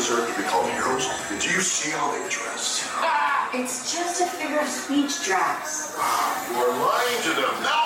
deserve to be called heroes. Do you see how they dress? It's just a figure of speech, Drax. You are lying to them. No!